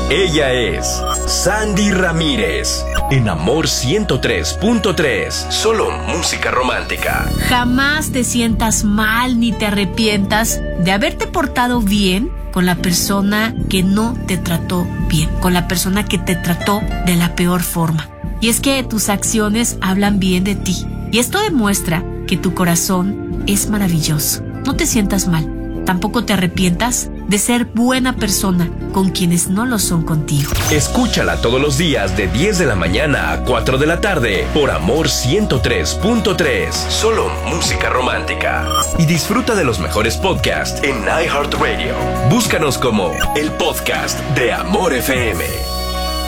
Ella es Sandy Ramírez. En Amor 103.3. Solo música romántica. Jamás te sientas mal ni te arrepientas de haberte portado bien con la persona que no te trató bien, con la persona que te trató de la peor forma. Y es que tus acciones hablan bien de ti. Y esto demuestra que tu corazón es maravilloso. No te sientas mal. Tampoco te arrepientas de ser buena persona con quienes no lo son contigo. Escúchala todos los días de 10 de la mañana a 4 de la tarde por Amor 103.3. Solo música romántica. Y disfruta de los mejores podcasts en iHeartRadio. Búscanos como el podcast de Amor FM.